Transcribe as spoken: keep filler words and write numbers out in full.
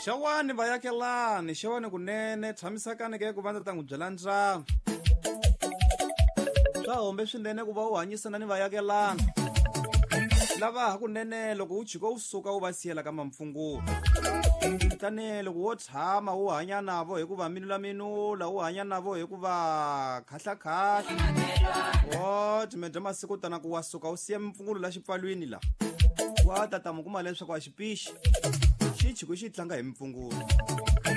Xawani vayakelani, xawani kunene, tshamisakani ke ku va ndzi ta n'wi byela ndyangu. Swa hombe swinene ku va u hanyisana ni vayakelani. Lava hakunene loko u chika u suka u va siyela ka mampfungulo. Tani loko wo tshama u hanya navo hikuva minulaminula, u hanya navo hikuva khahlakhahla. Wo timedya masiku tana ku wa suka u siya mpfungulo la xipfalwini la. Wa tata mu kuma leswaku a xipixi xi chiko xi tlanga hi mpfungulo.